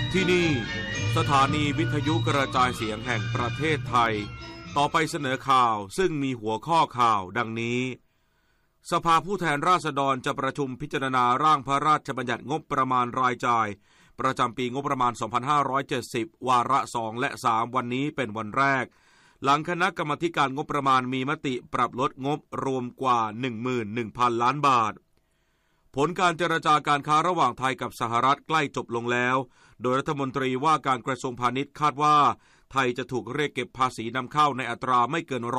ที่นี่สถานีวิทยุกระจายเสียงแห่งประเทศไทยต่อไปเสนอข่าวซึ่งมีหัวข้อข่าวดังนี้สภาผู้แทนราษฎรจะประชุมพิจารณาร่างพระราชบัญญัติงบประมาณรายจ่ายประจำปีงบประมาณ 2570 วาระ 2 และ 3 วันนี้เป็นวันแรกหลังคณะกรรมาการงบประมาณมีมติปรับลดงบรวมกว่า 11,000 ล้านบาทผลการเจรจาการค้าระหว่างไทยกับสหรัฐใกล้จบลงแล้วโดยรัฐมนตรีว่าการกระทรวงพาณิชย์คาดว่าไทยจะถูกเรียกเก็บภาษีนำเข้าในอัตราไม่เกิน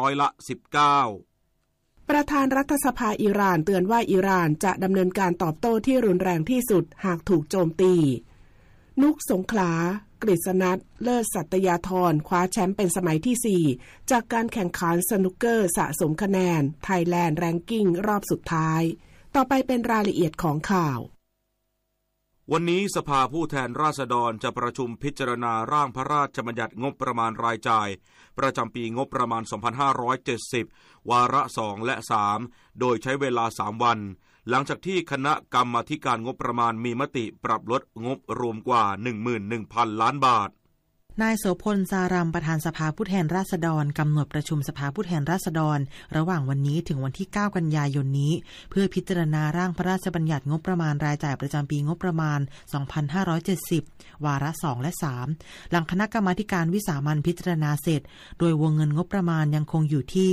19% ประธานรัฐสภาอิหร่านเตือนว่าอิหร่านจะดำเนินการตอบโต้ที่รุนแรงที่สุดหากถูกโจมตีนุกสงขลากฤษณัทเลิศสัตยาธรคว้าแชมป์เป็นสมัยที่ 4 จากการแข่งขันสนุกเกอร์สะสมคะแนน Thailand Ranking รอบสุดท้ายต่อไปเป็นรายละเอียดของข่าววันนี้สภาผู้แทนราษฎรจะประชุมพิจารณาร่างพระราชบัญญัติงบประมาณรายจ่ายประจำปีงบประมาณ 2570 วาระ 2 และ 3 โดยใช้เวลา 3 วันหลังจากที่คณะกรรมาการงบประมาณมีมติปรับลดงบรวมกว่า 11,000 ล้านบาทนายโสพลสารัมประธานสภาผู้แทนราษฎรกำหนดประชุมสภาผู้แทนราษฎรระหว่างวันนี้ถึงวันที่ 9 กันยายนนี้เพื่อพิจารณาร่างพระราชบัญญัติงบประมาณรายจ่ายประจำปีงบประมาณ 2570 วาระ 2 และ 3 หลังคณะกรรมาการวิสามัญพิจารณาเสร็จโดยวงเงินงบประมาณยังคงอยู่ที่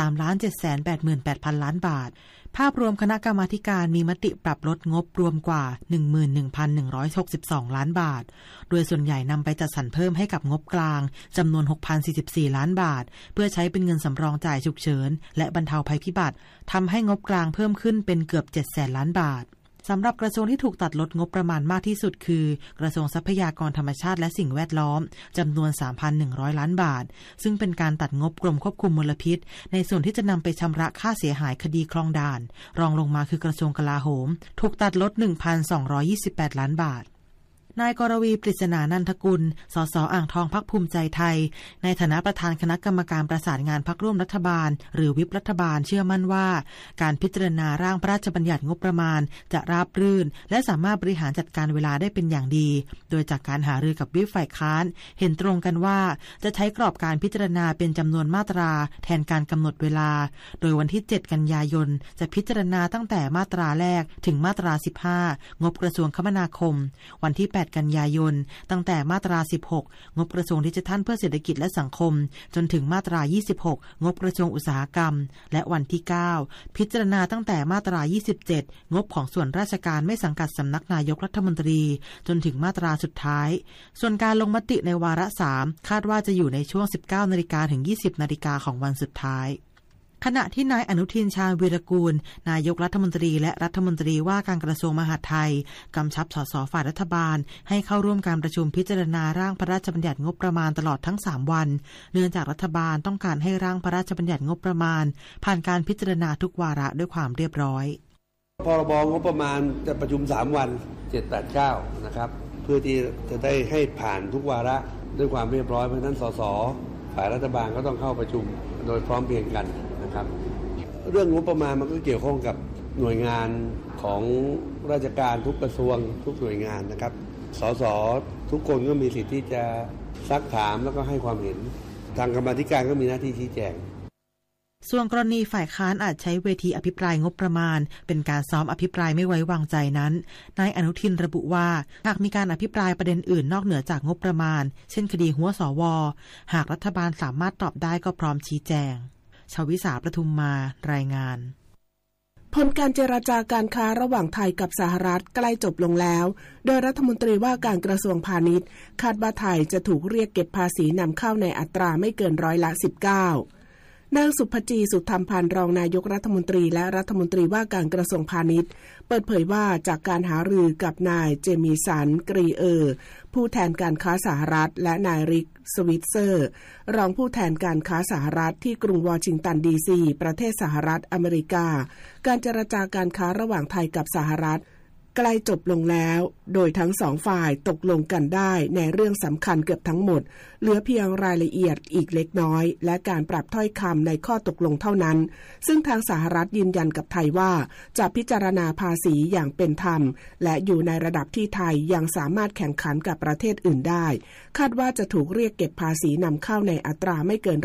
3,788,000 ล้านบาทภาพรวมคณะกรรมาการมีมติปรับลดงบรวมกว่า 11,162 ล้านบาทโดยส่วนใหญ่นำไปจัดสรรเพิ่มให้กับงบกลางจำนวน 6,044 ล้านบาทเพื่อใช้เป็นเงินสำรองจ่ายฉุกเฉินและบรรเทาภัยพิบัติทำให้งบกลางเพิ่มขึ้นเป็นเกือบ 700,000 ล้านบาทสำหรับกระทรวงที่ถูกตัดลดงบประมาณมากที่สุดคือกระทรวงทรัพยากรธรรมชาติและสิ่งแวดล้อมจำนวน 3,100 ล้านบาทซึ่งเป็นการตัดงบกรมควบคุมมลพิษในส่วนที่จะนำไปชำระค่าเสียหายคดีคลองด่านรองลงมาคือกระทรวงกลาโหมถูกตัดลด 1,228 ล้านบาทนายกรวีปริศนานันทกุลสสอ่างทองพรรคภูมิใจไทยในฐานะประธานคณะกรรมการประสานงานพรรคร่วมรัฐบาลหรือวิปรัฐบาลเชื่อมั่นว่าการพิจารณาร่างพระราชบัญญัติงบประมาณจะราบรื่นและสามารถบริหารจัดการเวลาได้เป็นอย่างดีโดยจากการหารือกับวิปฝ่ายค้านเห็นตรงกันว่าจะใช้กรอบการพิจารณาเป็นจำนวนมาตราแทนการกำหนดเวลาโดยวันที่ 7 กันยายนจะพิจารณาตั้งแต่มาตราแรกถึงมาตรา 15 งบกระทรวงคมนาคมวันที่ 8 กันยายนตั้งแต่มาตรา 16 งบกระทรวงดิจิทัลเพื่อเศรษฐกิจและสังคมจนถึงมาตรา 26 งบกระทรวงอุตสาหกรรมและวันที่ 9 พิจารณาตั้งแต่มาตรา 27 งบของส่วนราชการไม่สังกัดสำนักนายกรัฐมนตรีจนถึงมาตราสุดท้ายส่วนการลงมติในวาระ 3 คาดว่าจะอยู่ในช่วง 19 นาฬิกาถึง 20 นาฬิกาของวันสุดท้ายขณะที่นายอนุทินชาญวีรกูลนายกรัฐมนตรีและรัฐมนตรีว่าการกระทรวงมหาดไทยกำชับสสฝ่ายรัฐบาลให้เข้าร่วมการประชุมพิจารณาร่างพระราชบัญญัติงบประมาณตลอดทั้ง3วันเนื่องจากรัฐบาลต้องการให้ร่างพระราชบัญญัติงบประมาณผ่านการพิจารณาทุกวาระด้วยความเรียบร้อยพรบงบประมาณจะประชุม3วัน7 8 9นะครับเพื่อที่จะได้ให้ผ่านทุกวาระด้วยความเรียบร้อยเพราะฉะนั้นสสฝ่ายรัฐบาลก็ต้องเข้าประชุมโดยพร้อมเพรียงกันนะครับเรื่องงบประมาณมันก็เกี่ยวข้องกับหน่วยงานของราชการทุกกระทรวงทุกหน่วยงานนะครับสสทุกคนก็มีสิทธิ์ที่จะซักถามแล้วก็ให้ความเห็นทางกรรมาธิการก็มีหน้าที่ชี้แจงส่วนกรณีฝ่ายค้านอาจใช้เวทีอภิปรายงบประมาณเป็นการซ้อมอภิปรายไม่ไว้วางใจนั้นนายอนุทินระบุว่าหากมีการอภิปรายประเด็นอื่นนอกเหนือจากงบประมาณเช่นคดีหัวสว.หากรัฐบาลสามารถตอบได้ก็พร้อมชี้แจงชวิสาประทุมมารายงานผลการเจรจาการค้าระหว่างไทยกับสหรัฐใกล้จบลงแล้วโดยรัฐมนตรีว่าการกระทรวงพาณิชย์คาดว่าไทยจะถูกเรียกเก็บภาษีนำเข้าในอัตราไม่เกิน19%นางสุภจีสุธรรมพันธ์รองนายกรัฐมนตรีและรัฐมนตรีว่าการกระทรวงพาณิชย์เปิดเผยว่าจากการหารือกับนายเจมิสันกรีผู้แทนการค้าสหรัฐและนายริกสวิตเซอร์รองผู้แทนการค้าสหรัฐที่กรุงวอชิงตันดีซีประเทศสหรัฐอเมริกาการเจรจาการค้าระหว่างไทยกับสหรัฐใกล้จบลงแล้วโดยทั้งสองฝ่ายตกลงกันได้ในเรื่องสำคัญเกือบทั้งหมดเหลือเพียงรายละเอียดอีกเล็กน้อยและการปรับถ้อยคำในข้อตกลงเท่านั้นซึ่งทางสหรัฐยืนยันกับไทยว่าจะพิจารณาภาษีอย่างเป็นธรรมและอยู่ในระดับที่ไทยยังสามารถแข่งขันกับประเทศอื่นได้คาดว่าจะถูกเรียกเก็บภาษีนำเข้าในอัตราไม่เกิน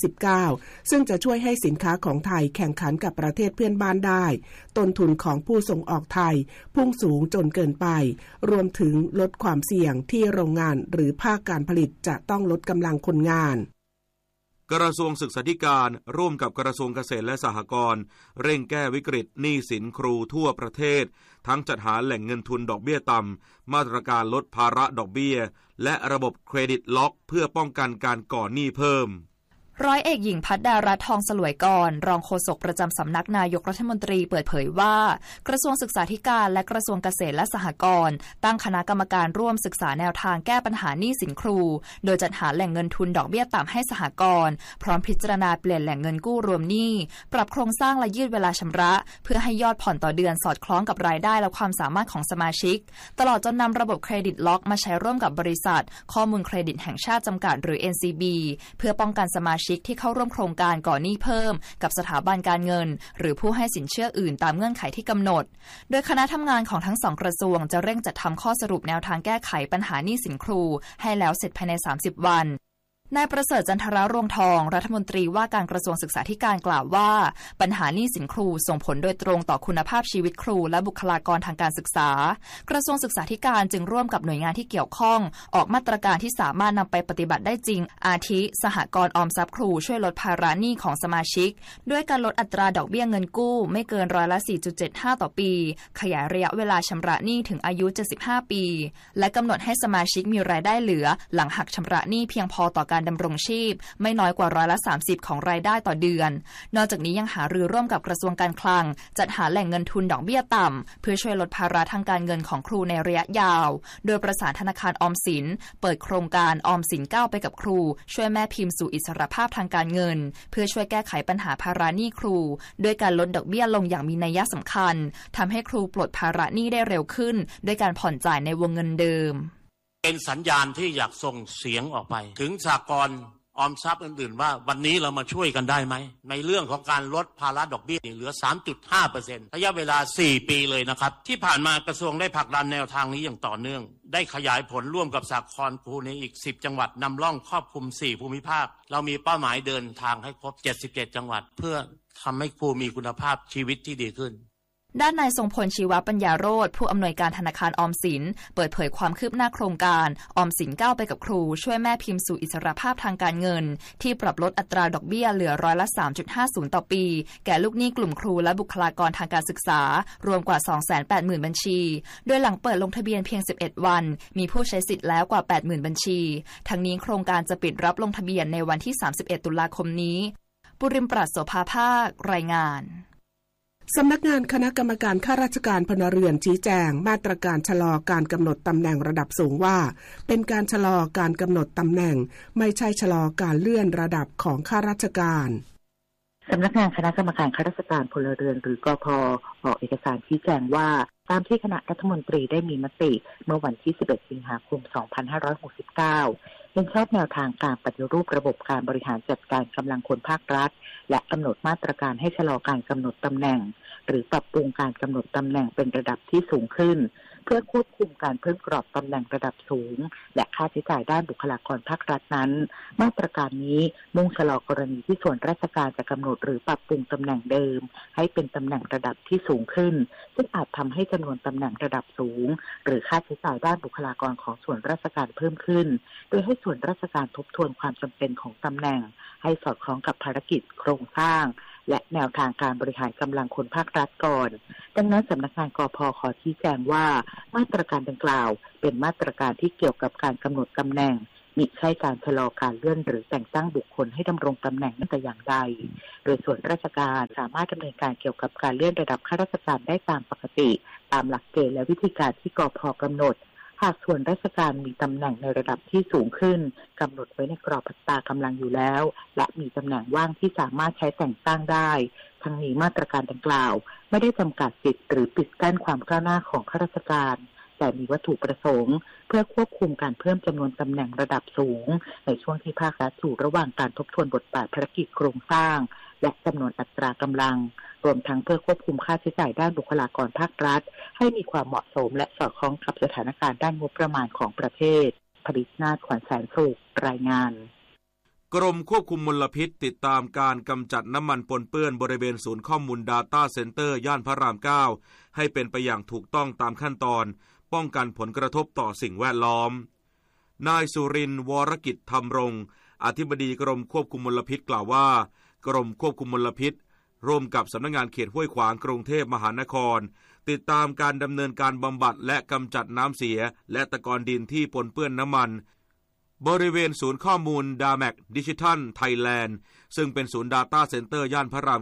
19%ซึ่งจะช่วยให้สินค้าของไทยแข่งขันกับประเทศเพื่อนบ้านได้ต้นทุนของผู้ส่งออกไทยพุ่งสูงจนเกินไปรวมถึงลดความเสี่ยงที่โรงงานหรือภาคการผลิตจะต้องลดกำลังคนงานกระทรวงศึกษาธิการร่วมกับกระทรวงเกษตรและสหกรณ์เร่งแก้วิกฤตหนี้สินครูทั่วประเทศทั้งจัดหาแหล่งเงินทุนดอกเบี้ยต่ำมาตรการลดภาระดอกเบี้ยและระบบเครดิตล็อกเพื่อป้องกันการก่อหนี้เพิ่มร้อยเอกหญิงภัทรดารัตน์ทองสลวยกรรองโฆษกประจำสำนักนายกรัฐมนตรีเปิดเผยว่ากระทรวงศึกษาธิการและกระทรวงเกษตรและสหกรณ์ตั้งคณะกรรมการร่วมศึกษาแนวทางแก้ปัญหาหนี้สินครูโดยจัดหาแหล่งเงินทุนดอกเบี้ยต่ำให้สหกรณ์พร้อมพิจารณาเปลี่ยนแหล่งเงินกู้รวมหนี้ปรับโครงสร้างและยืดเวลาชำระเพื่อให้ยอดผ่อนต่อเดือนสอดคล้องกับรายได้และความสามารถของสมาชิกตลอดจนนำระบบเครดิตล็อกมาใช้ร่วมกับบริษัทข้อมูลเครดิตแห่งชาติจำกัดหรือ NCB เพื่อป้องกันสมาชิกที่เข้าร่วมโครงการก่อหนี้เพิ่มกับสถาบันการเงินหรือผู้ให้สินเชื่ออื่นตามเงื่อนไขที่กำหนดโดยคณะทำงานของทั้งสองกระทรวงจะเร่งจัดทำข้อสรุปแนวทางแก้ไขปัญหาหนี้สินครูให้แล้วเสร็จภายใน30 วันนายประเสริฐจันทรรวงทองรัฐมนตรีว่าการกระทรวงศึกษาธิการกล่าวว่าปัญหาหนี้สินครูส่งผลโดยตรงต่อคุณภาพชีวิตครูและบุคลากรทางการศึกษากระทรวงศึกษาธิการจึงร่วมกับหน่วยงานที่เกี่ยวข้องออกมาตรการที่สามารถนำไปปฏิบัติได้จริงอาทิสหกรณ์ออมทรัพย์ครูช่วยลดภาระหนี้ของสมาชิกด้วยการลดอัตราดอกเบี้ยเงินกู้ไม่เกิน4.75%ต่อปีขยายระยะเวลาชำระหนี้ถึงอายุ75 ปีและกำหนดให้สมาชิกมีรายได้เหลือหลังหักชำระหนี้เพียงพอต่อการดำรงชีพไม่น้อยกว่า30%ของรายได้ต่อเดือนนอกจากนี้ยังหารือร่วมกับกระทรวงการคลังจัดหาแหล่งเงินทุนดอกเบี้ยต่ำเพื่อช่วยลดภาระทางการเงินของครูในระยะยาวโดยประสานธนาคารออมสินเปิดโครงการออมสินก้าวไปกับครูช่วยแม่พิมพ์สู่อิสรภาพทางการเงินเพื่อช่วยแก้ไขปัญหาภาระหนี้ครูด้วยการลดดอกเบี้ยลงอย่างมีนัยสำคัญทำให้ครูปลดภาระหนี้ได้เร็วขึ้นด้วยการผ่อนจ่ายในวงเงินเดิมเป็นสัญญาณที่อยากส่งเสียงออกไปถึงสหกรณ์ออมทรัพย์อื่นๆว่าวันนี้เรามาช่วยกันได้ไหมในเรื่องของการลดภาระดอกเบี้ยเหลือ 3.5% ระยะเวลา4 ปีเลยนะครับที่ผ่านมากระทรวงได้ผลักดันแนวทางนี้อย่างต่อเนื่องได้ขยายผลร่วมกับสหกรณ์ครูในอีก10 จังหวัดนำร่องครอบคลุม4 ภูมิภาคเรามีเป้าหมายเดินทางให้ครบ77 จังหวัดเพื่อทำให้ครูมีคุณภาพชีวิตที่ดีขึ้นด้านนายทรงพลชีวปัญญาโรจน์ผู้อำนวยการธนาคารออมสินเปิดเผยความคืบหน้าโครงการออมสินก้าวไปกับครูช่วยแม่พิมพ์สู่อิสรภาพทางการเงินที่ปรับลดอัตราดอกเบี้ยเหลือ3.50%ต่อปีแก่ลูกหนี้กลุ่มครูและบุคลากรทางการศึกษารวมกว่า 280,000 บัญชีโดยหลังเปิดลงทะเบียนเพียง11 วันมีผู้ใช้สิทธิ์แล้วกว่า 80,000 บัญชีทั้งนี้โครงการจะปิดรับลงทะเบียนในวันที่31 ตุลาคมนี้ปุริมปราศโสภาภาครายงานสำนักงานคณะกรรมการข้าราชการพลเรือนชี้แจงมาตรการชะลอการกำหนดตำแหน่งระดับสูงว่าเป็นการชะลอการกำหนดตำแหน่งไม่ใช่ชะลอการเลื่อนระดับของข้าราชการสำนักงานคณะกรรมการข้าราชการพลเรือนหรือกพ.ออกเอกสารชี้แจงว่าตามที่คณะรัฐมนตรีได้มีมติเมื่อวันที่11 สิงหาคม 2569เห็นชอบแนวทางการปฏิรูประบบการบริหารจัดการกำลังคนภาครัฐและกำหนดมาตรการให้ชะลอการกำหนดตำแหน่งหรือปรับปรุงการกำหนดตำแหน่งเป็นระดับที่สูงขึ้นเพื่อควบคุมการเพิ่มกรอบตำแหน่งระดับสูงและค่าใช้จ่ายด้านบุคลากรภาครัฐนั้นมาตรการนี้มุ่งชะลอกรณีที่ส่วนราชการจะกำหนดหรือปรับปรุงตำแหน่งเดิมให้เป็นตำแหน่งระดับที่สูงขึ้นซึ่งอาจทำให้จำนวนตำแหน่งระดับสูงหรือค่าใช้จ่ายด้านบุคลากรของส่วนราชการเพิ่มขึ้นโดยให้ส่วนราชการทบทวนความจำเป็นของตำแหน่งให้สอดคล้องกับภารกิจโครงสร้างและแนวทางการบริหารกำลังคนภาครัฐก่อนดังนั้นสำนักงานกพ.ขอชี้แจงว่ามาตรการดังกล่าวเป็นมาตรการที่เกี่ยวกับการกำหนดตำแหน่งมิใช่การชะลอการเลื่อนหรือแต่งตั้งบุคคลให้ดำรงตำแหน่งนั้นแต่อย่างใดโดยส่วนราชการสามารถดำเนินการเกี่ยวกับการเลื่อนระดับข้าราชการได้ตามปกติตามหลักเกณฑ์และวิธีการที่กพ.กำหนดหากส่วนราชการมีตำแหน่งในระดับที่สูงขึ้นกำหนดไว้ในกรอบอัตรากำลังอยู่แล้วและมีตำแหน่งว่างที่สามารถใช้แต่งตั้งได้ทั้งนี้มาตรการดังกล่าวไม่ได้จำกัดสิทธิ์หรือปิดกั้นความก้าวหน้าของข้าราชการแต่มีวัตถุประสงค์เพื่อควบคุมการเพิ่มจำนวนตำแหน่งระดับสูงในช่วงที่ภาครัฐอยู่ระหว่างการทบทวนบทบาทภารกิจโครงสร้างและจำนวนอัตรากำลังรวมทั้งเพื่อควบคุมค่าใช้จ่ายด้านบุคลากรภาครัฐให้มีความเหมาะสมและสอดคล้องกับสถานการณ์ด้านงบประมาณของประเทศผลิตนาถ ขวัญแสนสุขรายงานกรมควบคุมมลพิษติดตามการกำจัดน้ำมันปนเปื้อนบริเวณศูนย์ข้อมูล Data Center ย่านพระราม 9 ให้เป็นไปอย่างถูกต้องตามขั้นตอนป้องกันผลกระทบต่อสิ่งแวดล้อมนายสุรินทร์ วรกิจธรรมรงค์อธิบดีกรมควบคุมมลพิษกล่าวว่ากรมควบคุมมลพิษร่วมกับสำนักงานเขตห้วยขวางกรุงเทพมหานครติดตามการดำเนินการบำบัดและกำจัดน้ำเสียและตะกอนดินที่ปนเปื้อนน้ำมันบริเวณศูนย์ข้อมูล DAMAC Digital Thailand ซึ่งเป็นศูนย์ Data Center ย่านพระราม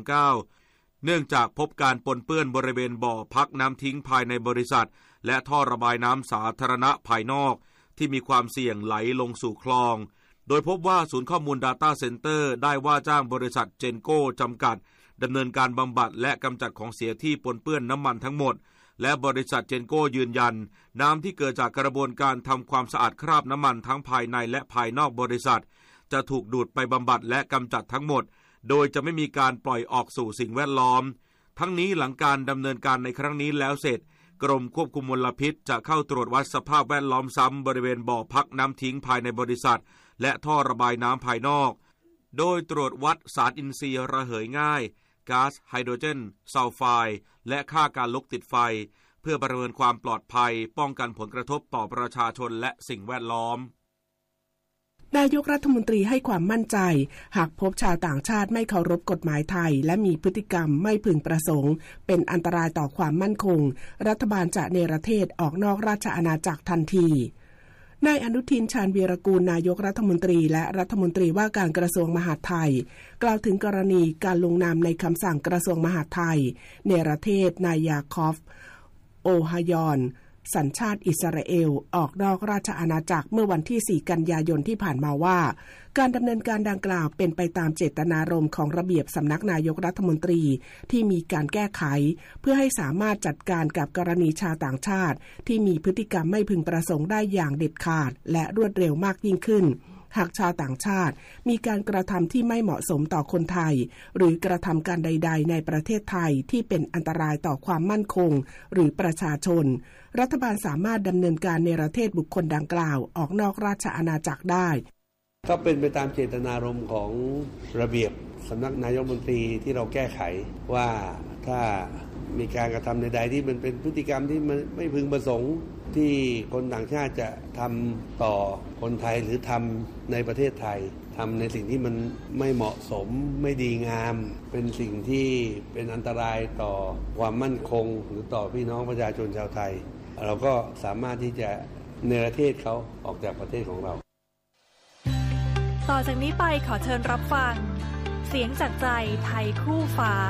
9 เนื่องจากพบการปนเปื้อนบริเวณบ่อพักน้ำทิ้งภายในบริษัทและท่อระบายน้ำสาธารณะภายนอกที่มีความเสี่ยงไหลลงสู่คลองโดยพบว่าศูนย์ข้อมูล Data Center ได้ว่าจ้างบริษัทเจนโก้จำกัดดำเนินการบำบัดและกำจัดของเสียที่ปนเปื้อนน้ำมันทั้งหมดและบริษัทเจนโก้ยืนยันน้ำที่เกิดจากกระบวนการทำความสะอาดคราบน้ำมันทั้งภายในและภายนอกบริษัทจะถูกดูดไปบำบัดและกำจัดทั้งหมดโดยจะไม่มีการปล่อยออกสู่สิ่งแวดล้อมทั้งนี้หลังการดำเนินการในครั้งนี้แล้วเสร็จกรมควบคุมมลพิษจะเข้าตรวจวัดสภาพแวดล้อมซ้ำบริเวณบ่อพักน้ำทิ้งภายในบริษัทและท่อระบายน้ำภายนอกโดยตรวจวัดสารอินทรีย์ระเหยง่ายก๊าซไฮโดรเจนซัลไฟด์และค่าการลุกติดไฟเพื่อประเมินความปลอดภัยป้องกันผลกระทบต่อประชาชนและสิ่งแวดล้อมนายกรัฐมนตรีให้ความมั่นใจหากพบชาวต่างชาติไม่เคารพกฎหมายไทยและมีพฤติกรรมไม่พึงประสงค์เป็นอันตรายต่อความมั่นคงรัฐบาลจะเนรเทศออกนอกราชอาณาจักรทันทีนายอนุทิน ชาญวีรกูลนายกรัฐมนตรีและรัฐมนตรีว่าการกระทรวงมหาดไทยกล่าวถึงกรณีการลงนามในคำสั่งกระทรวงมหาดไทยเนรเทศนายยาคอฟโอฮายอนสัญชาติอิสราเอลออกนอกราชอาณาจักรเมื่อวันที่4กันยายนที่ผ่านมาว่าการดำเนินการดังกล่าวเป็นไปตามเจตนารมณ์ของระเบียบสำนักนายกรัฐมนตรีที่มีการแก้ไขเพื่อให้สามารถจัดการกับกรณีชาวต่างชาติที่มีพฤติกรรมไม่พึงประสงค์ได้อย่างเด็ดขาดและรวดเร็วมากยิ่งขึ้นหากชาวต่างชาติมีการกระทำที่ไม่เหมาะสมต่อคนไทยหรือกระทำการใดๆในประเทศไทยที่เป็นอันตรายต่อความมั่นคงหรือประชาชนรัฐบาลสามารถดำเนินการเนรเทศบุคคลดังกล่าวออกนอกราชอาณาจักรได้ก็เป็นไปตามเจตนารมณ์ของระเบียบสำนักนายกรัฐมนตรีที่เราแก้ไขว่าถ้ามีการกระทำใดๆที่มันเป็นพฤติกรรมที่มันไม่พึงประสงค์ที่คนต่างชาติจะทำต่อคนไทยหรือทำในประเทศไทยทำในสิ่งที่มันไม่เหมาะสมไม่ดีงามเป็นสิ่งที่เป็นอันตรายต่อความมั่นคงหรือต่อพี่น้องประชาชนชาวไทยเราก็สามารถที่จะเนรเทศเขาออกจากประเทศของเราต่อจากนี้ไปขอเชิญรับฟังเสียงจากใจไทยคู่ฟ้า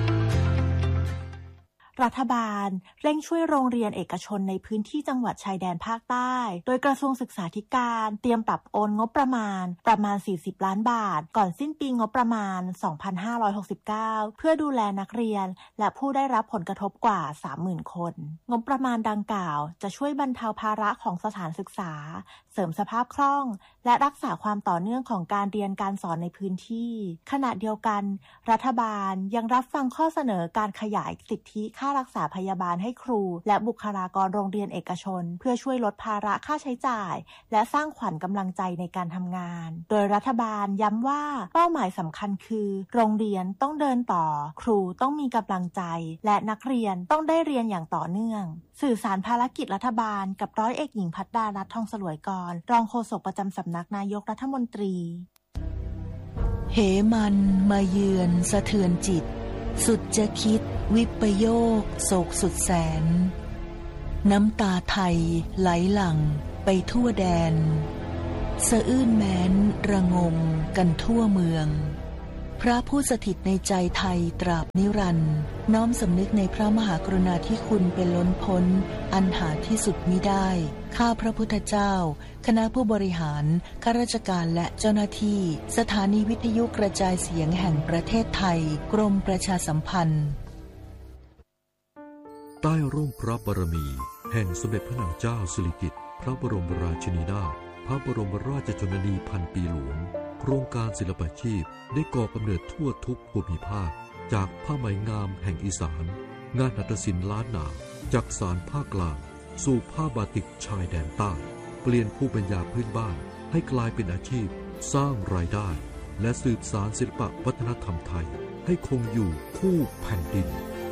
รัฐบาลเร่งช่วยโรงเรียนเอกชนในพื้นที่จังหวัดชายแดนภาคใต้โดยกระทรวงศึกษาธิการเตรียมปรับโอนงบประมาณ40ล้านบาทก่อนสิ้นปีงบประมาณ2569เพื่อดูแลนักเรียนและผู้ได้รับผลกระทบกว่า 30,000 คนงบประมาณดังกล่าวจะช่วยบรรเทาภาระของสถานศึกษาเสริมสภาพคล่องและรักษาความต่อเนื่องของการเรียนการสอนในพื้นที่ขณะเดียวกันรัฐบาลยังรับฟังข้อเสนอการขยายสิทธิค่ารักษาพยาบาลให้ครูและบุคลากรโรงเรียนเอกชนเพื่อช่วยลดภาระค่าใช้จ่ายและสร้างขวัญกำลังใจในการทำงานโดยรัฐบาลย้ำว่าเป้าหมายสำคัญคือโรงเรียนต้องเดินต่อครูต้องมีกำลังใจและนักเรียนต้องได้เรียนอย่างต่อเนื่องสื่อสารภารกิจรัฐบาลกับร้อยเอกหญิงภัทรดารัตน์ ทองสลวยกรรองโฆษกประจำสำนักนายกรัฐมนตรีเหมันมาเยือนสะเทือนจิตสุดจะคิดวิปโยคโศกสุดแสนน้ำตาไทยไหลหลั่งไปทั่วแดนสะอื้นแม้นระงมกันทั่วเมืองพระผู้สถิตในใจไทยตราบนิรันดร์น้อมสำนึกในพระมหากรุณาธิคุณเป็นล้นพ้นอันหาที่สุดมิได้ข้าพระพุทธเจ้าคณะผู้บริหารข้าราชการและเจ้าหน้าที่สถานีวิทยุกระจายเสียงแห่งประเทศไทยกรมประชาสัมพันธ์ใต้ร่มพระบารมีแห่งสมเด็จพระนางเจ้าสิริกิติ์พระบรมราชินีนาถพระบรมราชชนนีพันปีหลวงโครงการศิลปาชีพได้ก่อกำเนิดทั่วทุกภูมิภาคจากผ้าไหมงามแห่งอีสานงานหัตถศิลป์ล้านนาจากสารภาคกลางสู่ผ้าบาติกชายแดนใต้เปลี่ยนภูมิปัญญาพื้นบ้านให้กลายเป็นอาชีพสร้างรายได้และสืบสานศิลปวัฒนธรรมไทยให้คงอยู่คู่แผ่นดิน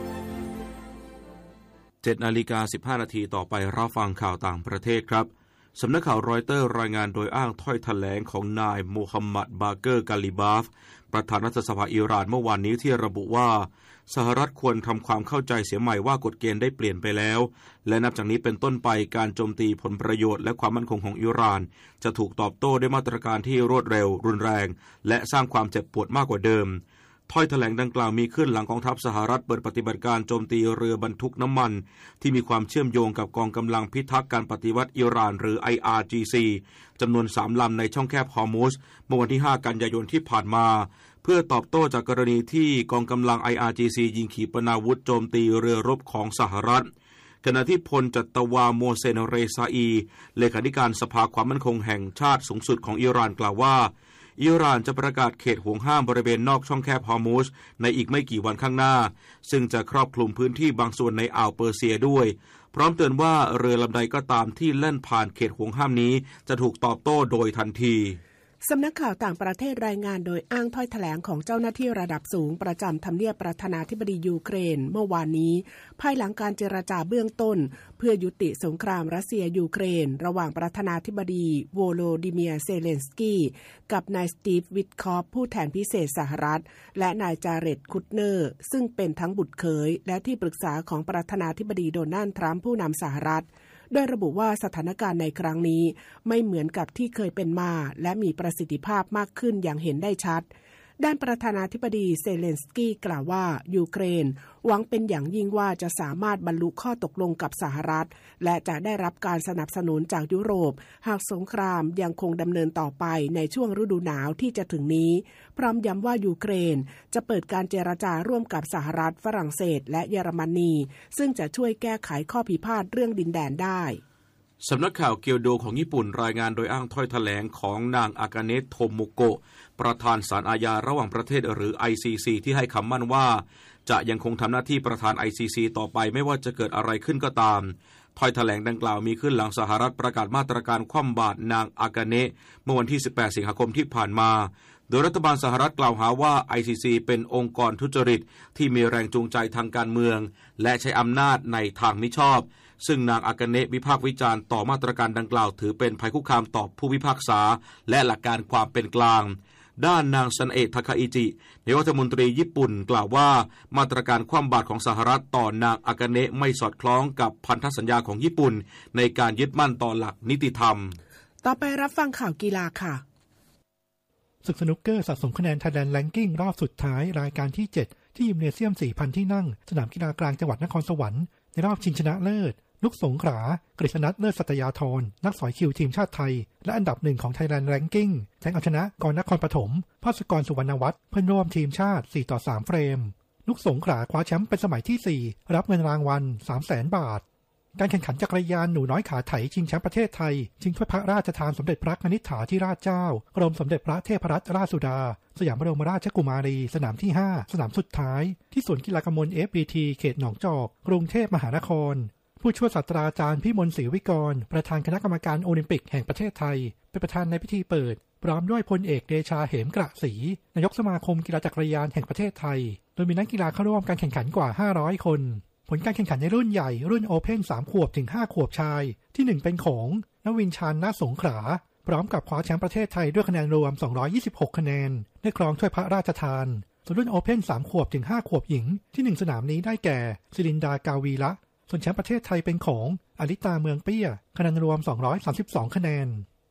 7:15 นาทีต่อไปรับฟังข่าวต่างประเทศครับสำนักข่าวรอยเตอร์รายงานโดยอ้างถ้อยแถลงของนายโมฮัมหมัดบาเกอร์กาลิบาฟประธานรัฐสภาอิหร่านเมื่อวานนี้ที่ระบุว่าสหรัฐควรทำความเข้าใจเสียใหม่ว่ากฎเกณฑ์ได้เปลี่ยนไปแล้วและนับจากนี้เป็นต้นไปการโจมตีผลประโยชน์และความมั่นคงของอิหร่านจะถูกตอบโต้ด้วยมาตรการที่รวดเร็วรุนแรงและสร้างความเจ็บปวดมากกว่าเดิมถ้อยแถลงดังกล่าวมีขึ้นหลังกองทัพสหรัฐเปิดปฏิบัติการโจมตีเรือบรรทุกน้ำมันที่มีความเชื่อมโยงกับกองกำลังพิทักษ์การปฏิวัติอิหร่านหรือ IRGC จำนวน3 ลำในช่องแคบฮอร์มุซเมื่อวันที่5 กันยายนที่ผ่านมาเพื่อตอบโต้จากกรณีที่กองกำลัง IRGC ยิงขีปนาวุธโจมตีเรือรบของสหรัฐขณะที่พลจัตวาโมเซนเรซาอีเลขาธิการสภาความมั่นคงแห่งชาติสูงสุดของอิหร่านกล่าวว่าอิหร่านจะประกาศเขตห่วงห้ามบริเวณนอกช่องแคบฮอร์มุซในอีกไม่กี่วันข้างหน้าซึ่งจะครอบคลุมพื้นที่บางส่วนในอ่าวเปอร์เซียด้วยพร้อมเตือนว่าเรือลำใดก็ตามที่แล่นผ่านเขตห่วงห้ามนี้จะถูกตอบโต้โดยทันทีสำนักข่าวต่างประเทศรายงานโดยอ้างถ้อยแถลงของเจ้าหน้าที่ระดับสูงประจำทำเนียบประธานาธิบดียูเครนเมื่อวานนี้ภายหลังการเจรจาเบื้องต้นเพื่อยุติสงครามรัสเซียยูเครนระหว่างประธานาธิบดีโวโลดิเมียร์เซเลนสกี้กับนายสตีฟวิทคอฟผู้แทนพิเศษสหรัฐและนายจาเร็ดคุตเนอร์ซึ่งเป็นทั้งบุตรเขยและที่ปรึกษาของประธานาธิบดีโดนัลด์ทรัมป์ผู้นำสหรัฐโดยระบุว่าสถานการณ์ในครั้งนี้ไม่เหมือนกับที่เคยเป็นมาและมีประสิทธิภาพมากขึ้นอย่างเห็นได้ชัดด้านประธานาธิบดีเซเลนสกี้กล่าวว่ายูเครนหวังเป็นอย่างยิ่งว่าจะสามารถบรรลุข้อตกลงกับสหรัฐและจะได้รับการสนับสนุนจากยุโรปหากสงครามยังคงดำเนินต่อไปในช่วงฤดูหนาวที่จะถึงนี้พร้อมย้ำว่ายูเครนจะเปิดการเจรจาร่วมกับสหรัฐฝรั่งเศสและเยอรมนีซึ่งจะช่วยแก้ไขข้อพิพาทเรื่องดินแดนได้สำนักข่าวเกียวโดของญี่ปุ่นรายงานโดยอ้างถ้อยแถลงของนางอากาเนะโทโมโกะประธานศาลอาญาระหว่างประเทศหรือ ICC ที่ให้คำมั่นว่าจะยังคงทำหน้าที่ประธาน ICC ต่อไปไม่ว่าจะเกิดอะไรขึ้นก็ตามถ้อยแถลงดังกล่าวมีขึ้นหลังสหรัฐประกาศมาตรการคว่ำบาตรนางอากาเนะเมื่อวันที่18 สิงหาคมที่ผ่านมาโดยรัฐบาลสหรัฐกล่าวหาว่า ICC เป็นองค์กรทุจริตที่มีแรงจูงใจทางการเมืองและใช้อำนาจในทางมิชอบซึ่งนางอากาเนะวิพากษ์วิจารณ์ต่อมาตรการดังกล่าวถือเป็นภัยคุกคามต่อผู้พิพากษาและหลักการความเป็นกลางด้านนางซันเอะทาคาอิจินายกรัฐมนตรีญี่ปุ่นกล่าวว่ามาตรการคว่ำบาตรของสหรัฐต่อนางอากาเนะไม่สอดคล้องกับพันธสัญญาของญี่ปุ่นในการยึดมั่นต่อหลักนิติธรรมต่อไปรับฟังข่าวกีฬาค่ะศึกสนุกเกอร์สะสมคะแนน Thailand Ranking รอบสุดท้ายรายการที่7ที่ยิมเนเซียม 4,000 ที่นั่งสนามกีฬากลางจังหวัดนครสวรรค์ในรอบชิงชนะเลิศลูกสงขลากฤษณัทเลิศสัตยาธรนักสอยคิวทีมชาติไทยและอันดับ1ของ Thailand Ranking แข่งเอาชนะกรนครปฐมภาสกรสุวรรณวัฒน์เพื่อนร่วมทีมชาติ 4-3 เฟรมลูกสงขลาคว้าแชมป์เป็นสมัยที่4รับเงินรางวัล 300,000 บาทการแข่งขันจักรยานหนูน้อยขาไถชิงแชมป์ประเทศไทยชิงถ้วยพระราชทานสมเด็จพระกนิษฐาธิราชเจ้ากรมสมเด็จพระเทพรัตนราชสุดาสยามบรมราชกุมารีสนามที่5สนามสุดท้ายที่สวนกีฬากมล FPT เขตหนองจอกกรุงเทพมหานครผู้ช่วยศาสตราจารย์พิมลศรีวิกรประธานคณะกรรมการโอลิมปิกแห่งประเทศไทยเป็นประธานในพิธีเปิดพร้อมด้วยพลเอกเดชาเหมกระศรีนายกสมาคมกีฬาจักรยานแห่งประเทศไทยโดยมีนักกีฬาเข้าร่วมการแข่งขันกว่า500คนผลการแข่งขันในรุ่นใหญ่รุ่นโอเพ่น3 ขวบถึง 5 ขวบชายที่1เป็นของนวินชาญ ณ สงขลาพร้อมกับคว้าแชมป์ประเทศไทยด้วยคะแนนรวม226คะแนนได้ครองถ้วยพระราชทานส่วนรุ่นโอเพ่น3 ขวบถึง 5 ขวบหญิงที่1สนามนี้ได้แก่ศิรินดากาวีละส่วนแชมป์ประเทศไทยเป็นของอลิตาเมืองเปี้ยคะแนนรวม232คะแนน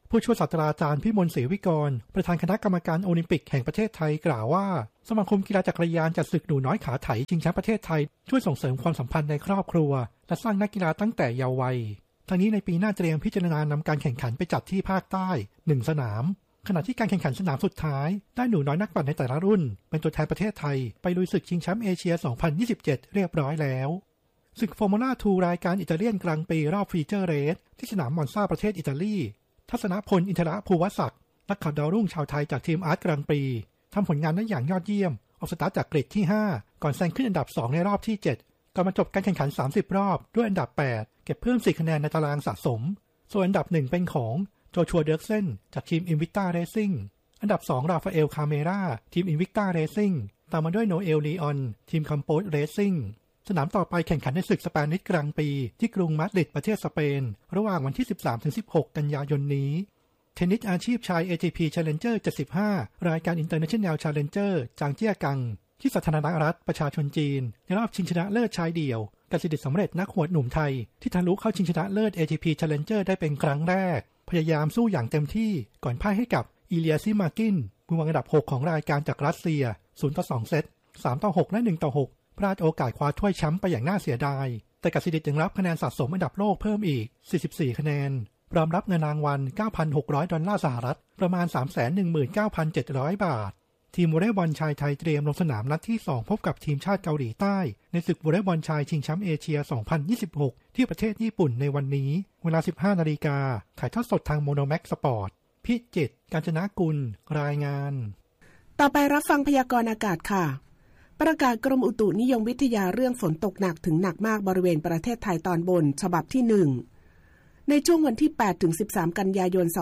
ผู้ช่วยศาสตราจารย์พิมลศรีวิกรประธานคณะกรรมการโอลิมปิกแห่งประเทศไทยกล่าวว่าสมาคมกีฬาจักรยานจัดศึกหนูน้อยขาไถชิงแชมป์ประเทศไทยช่วยส่งเสริมความสัมพันธ์ในครอบครัวและสร้างนักกีฬาตั้งแต่เยาว์วัยทั้งนี้ในปีหน้าเตรียมพิจารณานำการแข่งขันไปจัดที่ภาคใต้1 สนามขณะที่การแข่งขันสนามสุดท้ายได้หนูน้อยนักปั่นในแต่ละรุ่นเป็นตัวแทนประเทศไทยไปลุยศึกชิงแชมป์เอเชีย 2027 เรียบร้อยแล้วศึกฟอร์มูล่า 2 รายการอิตาเลียนกลางปีรอบฟีเจอร์เรสที่สนามมอนซาประเทศอิตาลีทัศนพลอินทรภูวศักดิ์นักขับดาวรุ่งชาวไทยจากทีมอาร์ตกลางปีทำผลงานได้อย่างยอดเยี่ยมออกสตาร์ทจากกริดที่5ก่อนแซงขึ้นอันดับ2ในรอบที่7ก่อนมาจบการแข่งขัน30รอบด้วยอันดับ8เก็บเพิ่ม4คะแนนในตารางสะสมส่วนอันดับ1เป็นของโจชัวเดิร์กเซนจากทีมอินวิกตาเรซิ่งอันดับ2ราฟาเอลคาเมราทีมอินวิกตาเรซิ่งตามมาด้วยโนเอลลีออนทีมคัมโปสเรซิ่งสนามต่อไปแข่งขันในศึกสเปนิชกลางปีที่กรุงมาดริดประเทศสเปนระหว่างวันที่ 13-16 กันยายนนี้เทนนิสอาชีพชาย ATP Challenger 75 รายการ International Challenger จางเจี้ยกังที่สาธารณรัฐประชาชนจีนในรอบชิงชนะเลิศชายเดี่ยวกสิทธิ์สำเร็จนักหวดหนุ่มไทยที่ทะลุเข้าชิงชนะเลิศ ATP Challenger ได้เป็นครั้งแรกพยายามสู้อย่างเต็มที่ก่อนพ่ายให้กับอีเลียซิมากินมือวางอันดับ6ของรายการจากรัสเซีย 0-2 เซต 3-6 และ 1-6 พลาดโอกาสคว้าถ้วยแชมป์ไปอย่างน่าเสียดายแต่กสิทธิ์ยังรับคะแนนสะสมอันดับโลกเพิ่มอีก44คะแนนพร้อมรับเงินรางวัล $9,600 สหรัฐประมาณ 319,700 บาททีมวอลเลย์บอลชายไทยเตรียมลงสนามนัดที่2พบกับทีมชาติเกาหลีใต้ในศึกวอลเลย์บอลชายชิงแชมป์เอเชีย 2026 ที่ประเทศญี่ปุ่นในวันนี้เวลา 15 นาฬิกาถ่ายทอดสดทางโมโนแม็กสปอร์ตพิจิตร กาญจนกุลรายงานต่อไปรับฟังพยากรณ์อากาศค่ะประกาศกรมอุตุนิยมวิทยาเรื่องฝนตกหนักถึงหนักมากบริเวณประเทศไทยตอนบนฉบับที่1ในช่วงวันที่ 8-13 กันยายน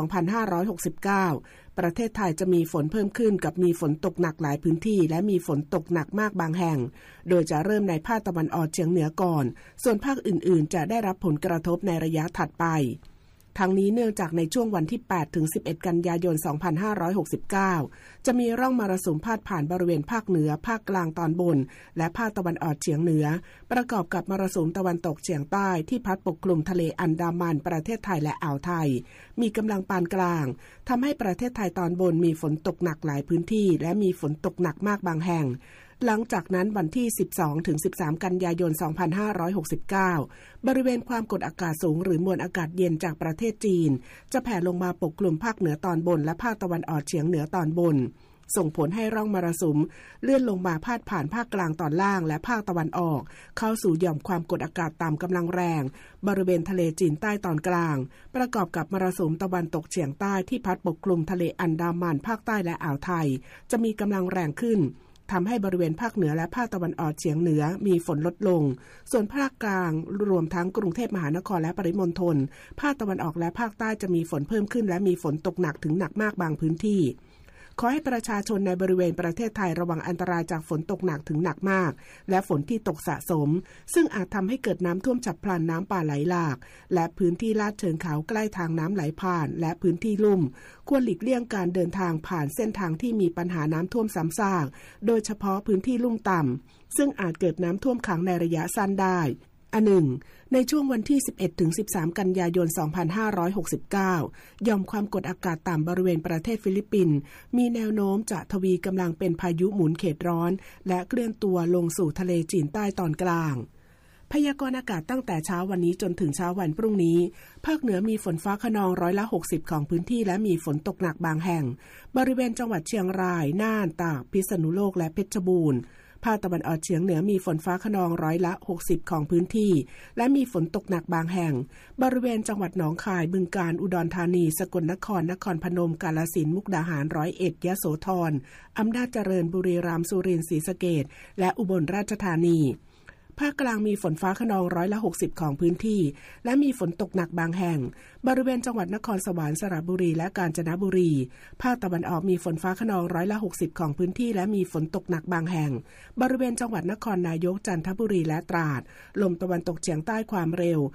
2569 ประเทศไทยจะมีฝนเพิ่มขึ้นกับมีฝนตกหนักหลายพื้นที่และมีฝนตกหนักมากบางแห่งโดยจะเริ่มในภาคตะวันออกเฉียงเหนือก่อนส่วนภาคอื่นๆจะได้รับผลกระทบในระยะถัดไปทั้งนี้เนื่องจากในช่วงวันที่ 8-11 กันยายน 2569 จะมีร่องมรสุมพาดผ่านบริเวณภาคเหนือภาคกลางตอนบนและภาคตะวันออกเฉียงเหนือประกอบกับมรสุมตะวันตกเฉียงใต้ที่พัดปกคลุมทะเลอันดามันประเทศไทยและอ่าวไทยมีกำลังปานกลางทำให้ประเทศไทยตอนบนมีฝนตกหนักหลายพื้นที่และมีฝนตกหนักมากบางแห่งหลังจากนั้นวันที่ 12-13 กันยายน 2569 บริเวณความกดอากาศสูงหรือมวลอากาศเย็นจากประเทศจีนจะแผ่ลงมาปกคลุมภาคเหนือตอนบนและภาคตะวันออกเฉียงเหนือตอนบนส่งผลให้ร่องมรสุมเลื่อนลงมาพาดผ่านภาคกลางตอนล่างและภาคตะวันออกเข้าสู่หย่อมความกดอากาศต่ำกำลังแรงบริเวณทะเลจีนใต้ตอนกลางประกอบกับมรสุมตะวันตกเฉียงใต้ที่พัดปกคลุมทะเลอันดามันภาคใต้และอ่าวไทยจะมีกำลังแรงขึ้นทำให้บริเวณภาคเหนือและภาคตะวันออกเฉียงเหนือมีฝนลดลงส่วนภาคกลางรวมทั้งกรุงเทพมหานครและปริมณฑลภาคตะวันออกและภาคใต้จะมีฝนเพิ่มขึ้นและมีฝนตกหนักถึงหนักมากบางพื้นที่ขอให้ประชาชนในบริเวณประเทศไทยระวังอันตรายจากฝนตกหนักถึงหนักมากและฝนที่ตกสะสมซึ่งอาจทำให้เกิดน้ำท่วมฉับพลันน้ำป่าไหลหลากและพื้นที่ลาดเชิงเขาใกล้ทางน้ำไหลผ่านและพื้นที่ลุ่มควรหลีกเลี่ยงการเดินทางผ่านเส้นทางที่มีปัญหาน้ำท่วมซ้ำซากโดยเฉพาะพื้นที่ลุ่มต่ำซึ่งอาจเกิดน้ำท่วมขังในระยะสั้นได้อันหนึ่งในช่วงวันที่ 11-13 กันยายน 2569 หย่อมความกดอากาศต่ำบริเวณประเทศฟิลิปปินส์มีแนวโน้มจะทวีกำลังเป็นพายุหมุนเขตร้อนและเคลื่อนตัวลงสู่ทะเลจีนใต้ตอนกลางพยากรณ์อากาศตั้งแต่เช้าวันนี้จนถึงเช้าวันพรุ่งนี้ภาคเหนือมีฝนฟ้าคะนอง60%ของพื้นที่และมีฝนตกหนักบางแห่งบริเวณจังหวัดเชียงรายน่านตากพิษณุโลกและเพชรบูรณ์ภาคตะวันออกเฉียงเหนือมีฝนฟ้าคะนอง60%ของพื้นที่และมีฝนตกหนักบางแห่งบริเวณจังหวัดหนองคายบึงกาฬอุดรธานีสกลนครนครพนมกาฬสินธุ์มุกดาหาร101ยโสธรอำนาจเจริญบุรีรัมย์สุรินทร์ศรีสะเกษและอุบลราชธานีภาคกลางมีฝนฟ้าคะนอง60%ของพื้นที่และมีฝนตกหนักบางแห่งบริเวณจังหวัดนครสวรรค์สระบุรีและกาญจนบุรีภาคตะวันออกมีฝนฟ้าคะนอง60%ของพื้นที่และมีฝนตกหนักบางแห่งบริเวณจังหวัดนครนายกจันทบุรีและตราดลมตะวันตกเฉียงใต้ความเร็ว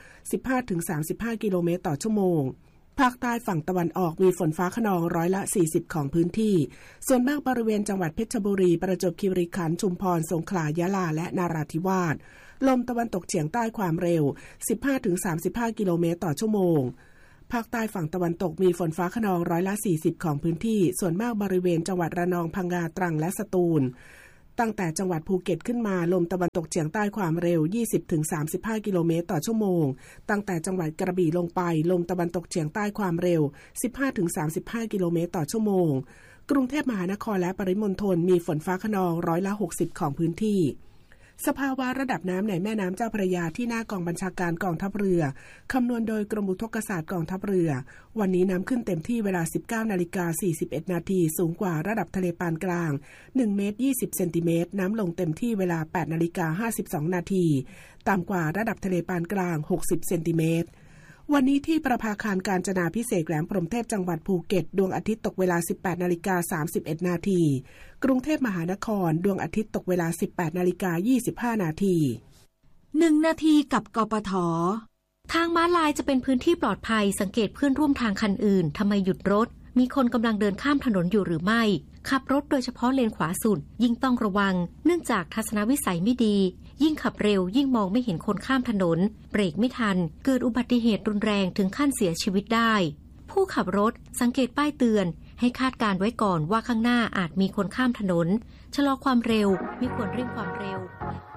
15-35 กิโลเมตรต่อชั่วโมงภาคใต้ฝั่งตะวันออกมีฝนฟ้าคะนอง40%ของพื้นที่ส่วนมากบริเวณจังหวัดเพชรบุรีประจวบคีรีขันธ์ชุมพรสงขลายะลาและนราธิวาสลมตะวันตกเฉียงใต้ความเร็ว 15-35 กิโลเมตรต่อชั่วโมงภาคใต้ฝั่งตะวันตกมีฝนฟ้าคะนอง40%ของพื้นที่ส่วนมากบริเวณจังหวัดระนองพังงาตรังและสตูลตั้งแต่จังหวัดภูเก็ตขึ้นมาลมตะวันตกเฉียงใต้ความเร็ว 20-35 กิโลเมตรต่อชั่วโมงตั้งแต่จังหวัดกระบี่ลงไปลมตะวันตกเฉียงใต้ความเร็ว 15-35 กิโลเมตรต่อชั่วโมงกรุงเทพมหานครและปริมณฑลมีฝนฟ้าคะนอง60%ของพื้นที่สภาวะระดับน้ำในแม่น้ำเจ้าพระยาที่หน้ากองบัญชาการกองทัพเรือคำนวณโดยกรมอุทกศาสตร์กองทัพเรือวันนี้น้ำขึ้นเต็มที่เวลา 19:41 นาทีสูงกว่าระดับทะเลปานกลาง1 เมตร 20 เซนติเมตรน้ำลงเต็มที่เวลา 8:52 นาทีต่ำกว่าระดับทะเลปานกลาง60 เซนติเมตรวันนี้ที่ประภาคารกาญจนาภิเษกแหลมพรหมเทพจังหวัดภูเก็ตดวงอาทิตย์ตกเวลา 18:31 นาทีกรุงเทพมหานครดวงอาทิตย์ตกเวลา 18:25 นาที 1 นาทีกับกปท.ทางม้าลายจะเป็นพื้นที่ปลอดภัยสังเกตเพื่อนร่วมทางคันอื่นทำไมหยุดรถมีคนกำลังเดินข้ามถนนอยู่หรือไม่ขับรถโดยเฉพาะเลนขวาสุดยิ่งต้องระวังเนื่องจากทัศนวิสัยไม่ดียิ่งขับเร็วยิ่งมองไม่เห็นคนข้ามถนนเบรกไม่ทันเกิดอุบัติเหตุรุนแรงถึงขั้นเสียชีวิตได้ผู้ขับรถสังเกตป้ายเตือนให้คาดการไว้ก่อนว่าข้างหน้าอาจมีคนข้ามถนนชะลอความเร็วไม่ควรเร่งความเร็ว